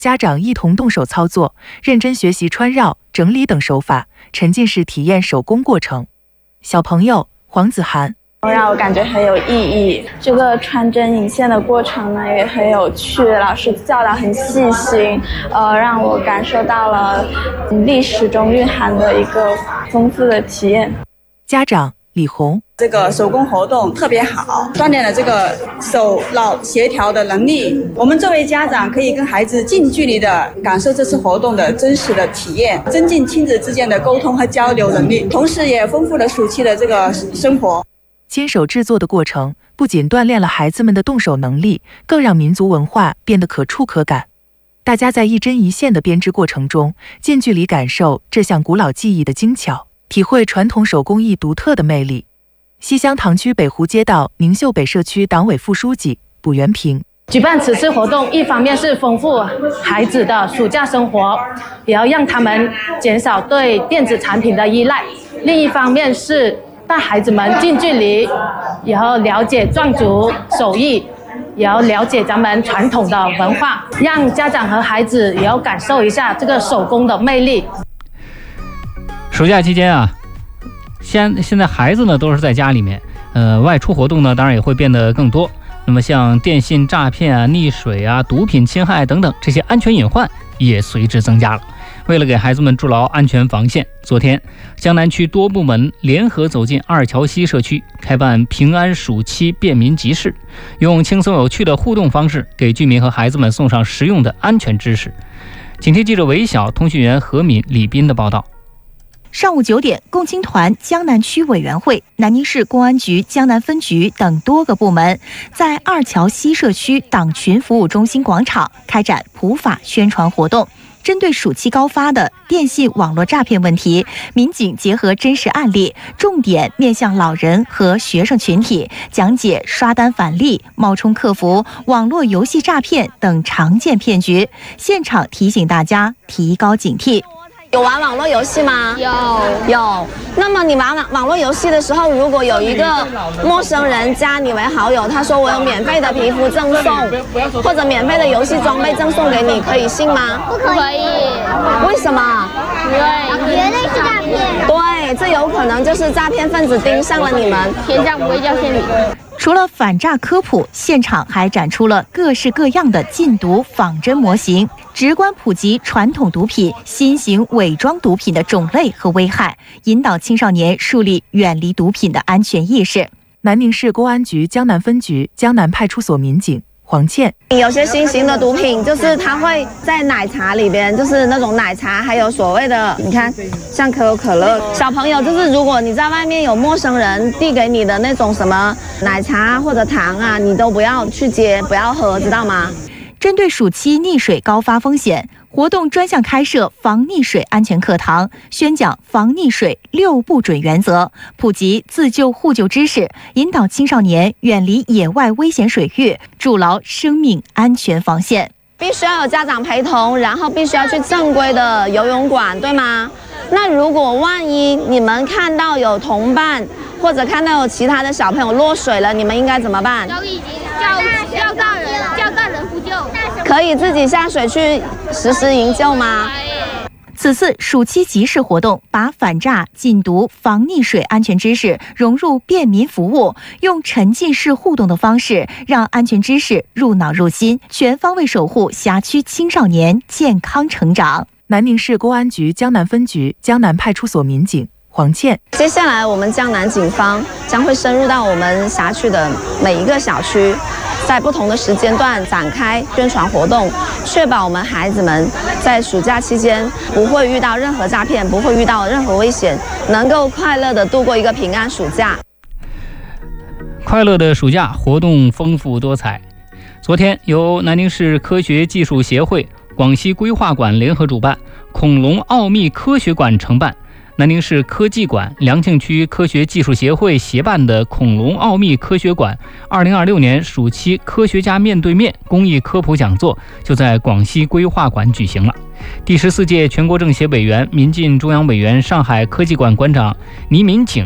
家长一同动手操作，认真学习穿绕、整理等手法，沉浸式体验手工过程。小朋友黄子涵让我感觉很有意义。这个穿针引线的过程呢也很有趣，老师教导很细心，让我感受到了历史中蕴含的一个丰富的体验。 家长李红， 这个手工活动特别好，锻炼了这个手脑协调的能力。我们作为家长可以跟孩子近距离的感受这次活动的真实的体验，增进亲子之间的沟通和交流能力，同时也丰富了暑期的这个生活。 亲手制作的过程不仅锻炼了孩子们的动手能力，更让民族文化变得可触可感。大家在一针一线的编织过程中，近距离感受这项古老技艺的精巧，体会传统手工艺独特的魅力。西乡塘区北湖街道宁秀北社区党委副书记卜元平， 举办此次活动，一方面是丰富孩子的暑假生活，也要让他们减少对电子产品的依赖；另一方面是带孩子们近距离，也要了解壮族手艺，也要了解咱们传统的文化，让家长和孩子也要感受一下这个手工的魅力。 暑假期间啊，现在孩子呢都是在家里面，外出活动呢当然也会变得更多。那么像电信诈骗啊、溺水啊、毒品侵害等等这些安全隐患也随之增加了。为了给孩子们筑牢安全防线，昨天江南区多部门联合走进二桥西社区，开办平安暑期便民集市，用轻松有趣的互动方式给居民和孩子们送上实用的安全知识。请听记者韦晓、通讯员何敏、李斌的报道。 上午9点，共青团江南区委员会、南宁市公安局江南分局等多个部门在二桥西社区党群服务中心广场开展普法宣传活动。针对暑期高发的电信网络诈骗问题，民警结合真实案例，重点面向老人和学生群体，讲解刷单返利、冒充客服、网络游戏诈骗等常见骗局，现场提醒大家提高警惕。 有玩网络游戏吗？有。那么你玩网络游戏的时候，如果有一个陌生人加你为好友，他说我有免费的皮肤赠送，或者免费的游戏装备赠送给你，可以信吗？ 不可以。 为什么？ 对，绝对是诈骗。 对，这有可能就是诈骗分子盯上了你们。 天上不会掉馅饼。 除了反诈科普，现场还展出了各式各样的禁毒仿真模型，直观普及传统毒品、新型伪装毒品的种类和危害，引导青少年树立远离毒品的安全意识。 南宁市公安局江南分局江南派出所民警黄倩， 有些新型的毒品就是它会在奶茶里边，就是那种奶茶，还有所谓的你看像可口可乐，小朋友就是如果你在外面有陌生人递给你的那种什么奶茶或者糖啊，你都不要去接，不要喝，知道吗？ 针对暑期溺水高发风险，活动专项开设防溺水安全课堂，宣讲防溺水6不准原则，普及自救互救知识，引导青少年远离野外危险水域，筑牢生命安全防线。 必须要有家长陪同，然后必须要去正规的游泳馆，对吗？那如果万一你们看到有同伴或者看到有其他的小朋友落水了，你们应该怎么办？ 叫大人呼救。 可以自己下水去实施营救吗？ 此次暑期集市活动把反诈、禁毒、防溺水安全知识融入便民服务，用沉浸式互动的方式，让安全知识入脑入心，全方位守护辖区青少年健康成长。 南宁市公安局江南分局江南派出所民警黄倩， 接下来我们江南警方将会深入到我们辖区的每一个小区，在不同的时间段展开宣传活动，确保我们孩子们在暑假期间不会遇到任何诈骗，不会遇到任何危险，能够快乐的度过一个平安暑假。 快乐的暑假活动丰富多彩。昨天由南宁市科学技术协会、广西规划馆联合主办，恐龙奥秘科学馆承办，南宁市科技馆、良庆区科学技术协会协办的恐龙奥秘科学馆2026年暑期科学家面对面公益科普讲座就在广西规划馆举行了。第14届全国政协委员、民进中央委员、上海科技馆馆长倪民景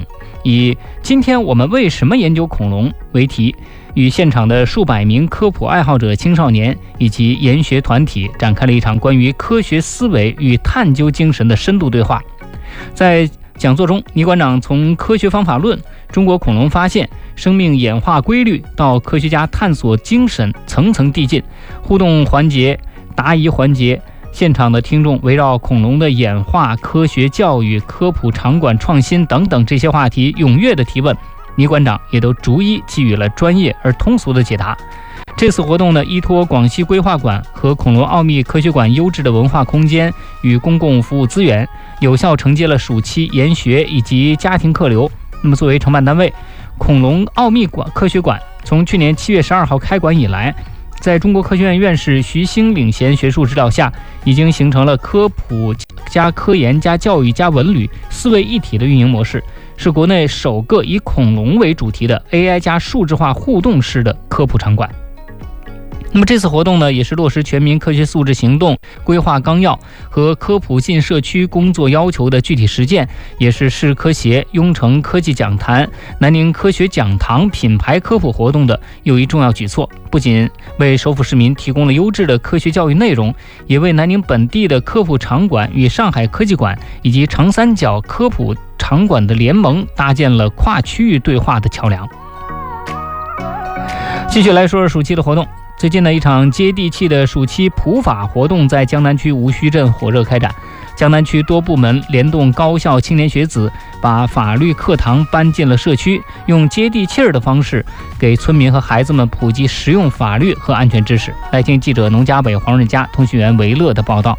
以今天我们为什么研究恐龙为题，与现场的数百名科普爱好者青少年以及研学团体展开了一场关于科学思维与探究精神的深度对话。在讲座中，倪馆长从科学方法论、中国恐龙发现、生命演化规律到科学家探索精神层层递进，互动环节、答疑环节，现场的听众围绕恐龙的演化、科学教育、科普场馆创新等等这些话题踊跃的提问，倪馆长也都逐一给予了专业而通俗的解答。这次活动呢，依托广西规划馆和恐龙奥秘科学馆优质的文化空间与公共服务资源，有效承接了暑期研学以及家庭客流。那么作为承办单位，恐龙奥秘科学馆从去年7月12号开馆以来，在中国科学院院士徐星领衔学术指导下，已经形成了科普加科研加教育加文旅4位一体的运营模式，是国内首个以恐龙为主题的 AI 加数字化互动式的科普场馆。那么这次活动呢，也是落实全民科学素质行动规划纲要和科普进社区工作要求的具体实践，也是市科协、雍城科技讲坛、南宁科学讲堂品牌科普活动的又一重要举措。不仅为首府市民提供了优质的科学教育内容，也为南宁本地的科普场馆与上海科技馆以及长三角科普场馆的联盟搭建了跨区域对话的桥梁。继续来说说暑期的活动。最近的一场接地气的暑期普法活动在江南区无须镇火热开展。江南区多部门联动高校青年学子，把法律课堂搬进了社区，用接地气儿的方式给村民和孩子们普及实用法律和安全知识。来听记者农家北、黄润佳、通讯员维乐的报道。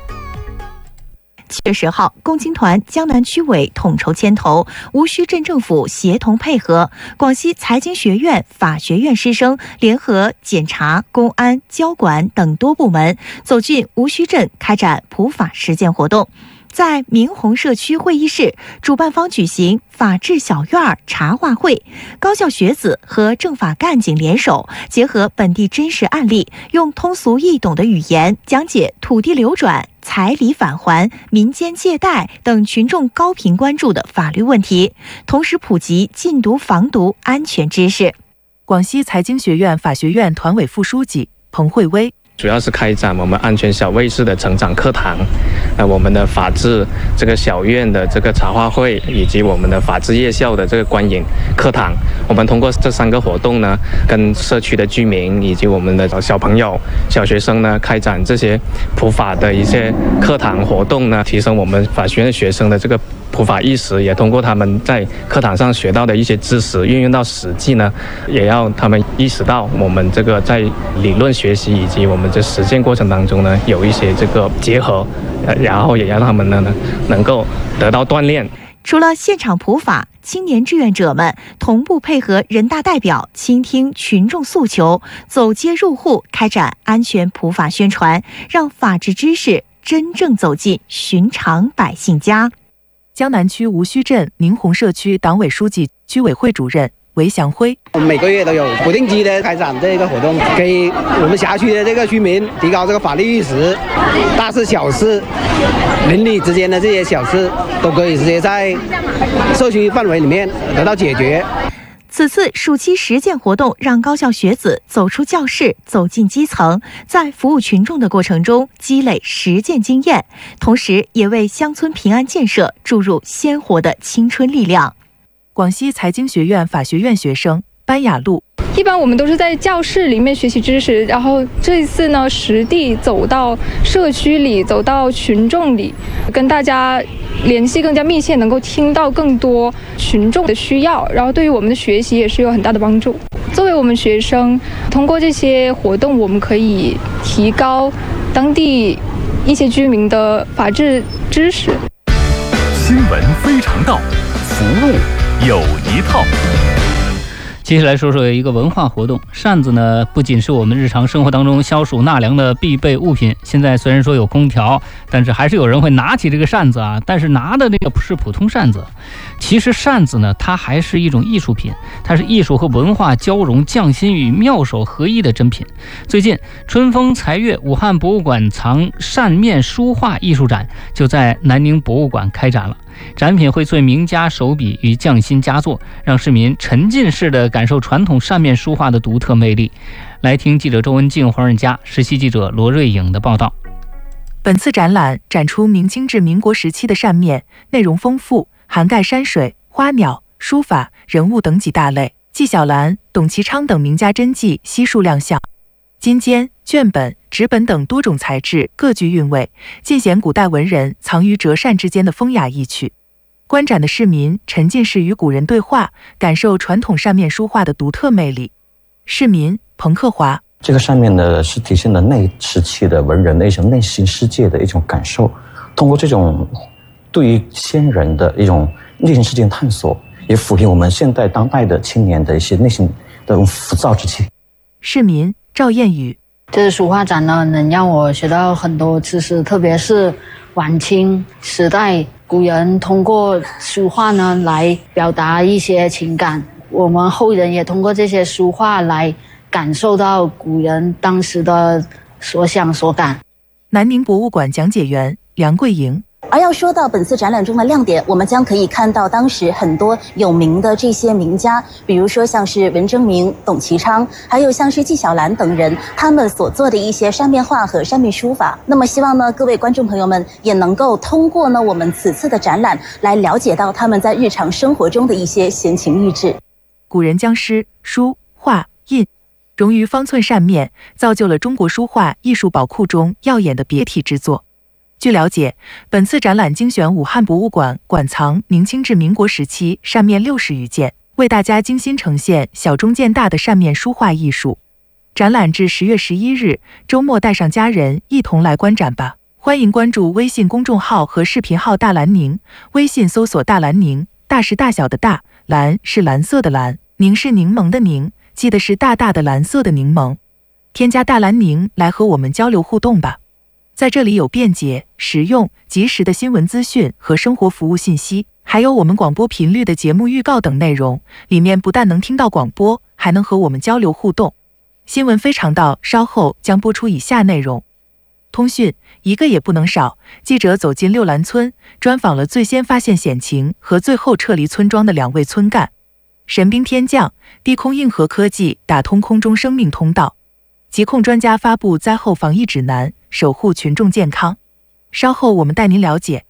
7月10号，共青团江南区委统筹牵头，无须镇政府协同配合，广西财经学院、法学院师生联合检察、公安、交管等多部门，走进无须镇开展普法实践活动。在明宏社区会议室，主办方举行法治小院茶话会，高校学子和政法干警联手，结合本地真实案例，用通俗易懂的语言讲解土地流转、彩礼返还、民间借贷等群众高频关注的法律问题，同时普及禁毒防毒安全知识。 广西财经学院法学院团委副书记彭慧薇。 主要是开展我们安全小卫士的成长课堂，我们的法治这个小院的这个茶话会，以及我们的法治夜校的这个观影课堂。我们通过这3个活动呢，跟社区的居民以及我们的小朋友、小学生呢，开展这些普法的一些课堂活动呢，提升我们法学院学生的这个普法意识，也通过他们在课堂上学到的一些知识运用到实际呢，也要他们意识到我们这个在理论学习以及我们这实践过程当中呢，有一些这个结合，然后也让他们呢能够得到锻炼。 除了现场普法，青年志愿者们同步配合人大代表，倾听群众诉求，走街入户开展安全普法宣传，让法治知识真正走进寻常百姓家。 江南区无须镇明宏社区党委书记、区委会主任韦祥辉。 我们每个月都有不定期的开展这个活动，给我们辖区的这个居民提高这个法律意识，大事小事、邻里之间的这些小事都可以直接在社区范围里面得到解决。 此次暑期实践活动让高校学子走出教室，走进基层，在服务群众的过程中积累实践经验，同时也为乡村平安建设注入鲜活的青春力量。 广西财经学院法学院学生班雅露。 一般我们都是在教室里面学习知识，然后这一次呢，实地走到社区里，走到群众里，跟大家联系更加密切，能够听到更多群众的需要，然后对于我们的学习也是有很大的帮助。作为我们学生，通过这些活动，我们可以提高当地一些居民的法治知识。 新闻非常道，服务有一套。 接下来说说一个文化活动。扇子呢，不仅是我们日常生活当中消暑纳凉的必备物品。现在虽然说有空调，但是还是有人会拿起这个扇子啊。但是拿的那个不是普通扇子，其实扇子呢，它还是一种艺术品，它是艺术和文化交融、匠心与妙手合一的珍品。最近，春风才悦武汉博物馆藏扇面书画艺术展就在南宁博物馆开展了。 展品荟萃名家手笔与匠心佳作，让市民沉浸式的感受传统扇面书画的独特魅力。来听记者周文静、黄润佳、实习记者罗瑞颖的报道。 本次展览展出明清至民国时期的扇面，内容丰富，涵盖山水、花鸟、书法、人物等几大类。纪晓岚、董其昌等名家真迹悉数亮相。金笺、卷本、纸本等多种材质各具韵味，尽显古代文人藏于折扇之间的风雅意趣。观展的市民沉浸式与古人对话，感受传统扇面书画的独特魅力。市民彭克华： 这个上面呢，是体现了那时期的文人的一种内心世界的一种感受，通过这种对于先人的一种内心世界探索，也抚平我们现代当代的青年的一些内心的这种浮躁之气。 市民赵燕宇： 这次书画展呢，能让我学到很多知识，特别是晚清时代古人通过书画呢来表达一些情感，我们后人也通过这些书画来感受到古人当时的所想所感。 南宁博物馆讲解员梁桂莹： 而要说到本次展览中的亮点，我们将可以看到当时很多有名的这些名家，比如说像是文征明、董其昌，还有像是纪晓岚等人，他们所做的一些扇面画和扇面书法。那么希望呢，各位观众朋友们也能够通过呢我们此次的展览来了解到他们在日常生活中的一些闲情逸致。 古人将诗、书、画、印融于方寸扇面，造就了中国书画艺术宝库中耀眼的别体之作。据了解，本次展览精选武汉博物馆馆藏明清至民国时期扇面60余件，为大家精心呈现小中见大的扇面书画艺术。展览至10月11日，周末带上家人一同来观展吧。欢迎关注微信公众号和视频号大蓝宁，微信搜索大蓝宁，大是大小的大，蓝是蓝色的蓝，宁是柠檬的宁，记得是大大的蓝色的柠檬。添加大蓝宁来和我们交流互动吧。在这里有便捷、实用、及时的新闻资讯和生活服务信息，还有我们广播频率的节目预告等内容。里面不但能听到广播，还能和我们交流互动。新闻非常道稍后将播出以下内容：通讯一个也不能少，记者走进六兰村，专访了最先发现险情和最后撤离村庄的2位村干。神兵天降，低空硬核科技打通空中生命通道。疾控专家发布灾后防疫指南，守护群众健康。稍后我们带您了解。